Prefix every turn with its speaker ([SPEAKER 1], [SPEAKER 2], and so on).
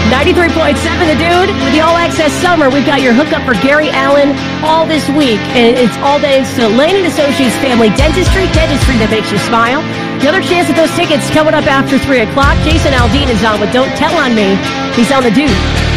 [SPEAKER 1] 93.7 The Dude with the All Access Summer. We've got your hookup for Gary Allen all this week. And it's all thanks to Lane & Associates Family Dentistry that makes you smile. Another chance at those tickets coming up after 3 o'clock. Jason Aldean is on with Don't Tell on Me. He's on The Dude.